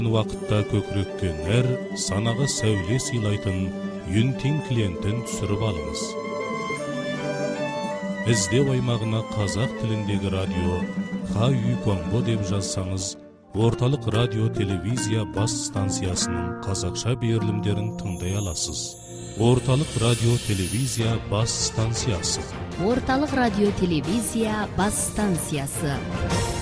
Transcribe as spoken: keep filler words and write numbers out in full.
Вакытта көкірекке нәр, санаға сәуле сыйлайтын Юнтин клиентін түсіріп алыңыз. Іздеу аймағына қазақ тіліндегі радио Ха-Үй Конго деп жазсаңыз, орталық радио телевизия бас станциясының қазақша берілімдерін тыңдай аласыз. Орталық радио телевизия бас станциясы. Орталық радио телевизия бас станциясы.